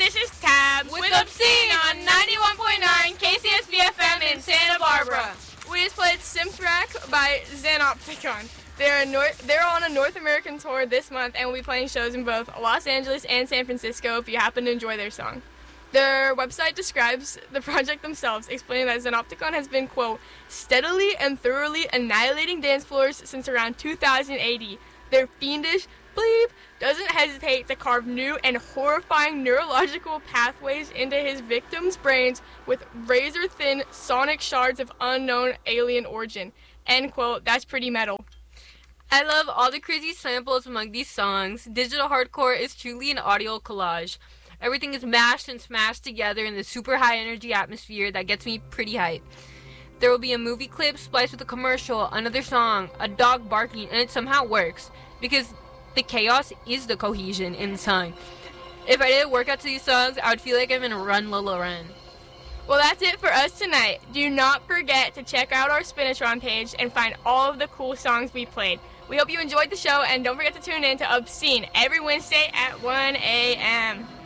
this is Tab with Obscene on 91.9 KCSB-FM in Santa Barbara. We just played Simtrack by Xenopticon. They're on a North American tour this month and will be playing shows in both Los Angeles and San Francisco if you happen to enjoy their song. Their website describes the project themselves, explaining that Xenopticon has been, quote, steadily and thoroughly annihilating dance floors since around 2080. Their fiendish bleep doesn't hesitate to carve new and horrifying neurological pathways into his victims' brains with razor-thin sonic shards of unknown alien origin. End quote. That's pretty metal. I love all the crazy samples among these songs. Digital hardcore is truly an audio collage. Everything is mashed and smashed together in the super high energy atmosphere that gets me pretty hyped. There will be a movie clip spliced with a commercial, another song, a dog barking, and it somehow works because the chaos is the cohesion in the song. If I didn't work out to these songs, I would feel like I'm in Run Lola Run. Well, that's it for us tonight. Do not forget to check out our Spinatron page and find all of the cool songs we played. We hope you enjoyed the show, and don't forget to tune in to Obscene every Wednesday at 1 a.m.